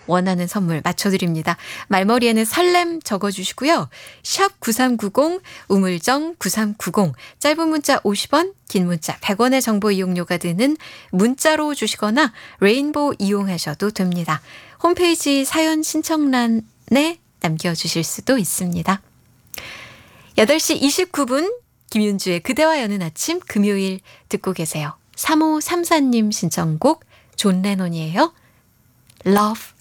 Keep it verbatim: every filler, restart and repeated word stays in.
원하는 선물 맞춰드립니다. 말머리에는 설렘 적어주시고요. 샵 구삼구공 우물정 구삼구공 짧은 문자 오십 원 긴 문자 백 원의 정보 이용료가 드는 문자로 주시거나 레인보우 이용하셔도 됩니다. 홈페이지 사연 신청란에 남겨주실 수도 있습니다. 여덟 시 이십구 분 김윤주의 그대와 여는 아침 금요일 듣고 계세요. 삼오삼사 님 신청곡 존 레논이에요. Love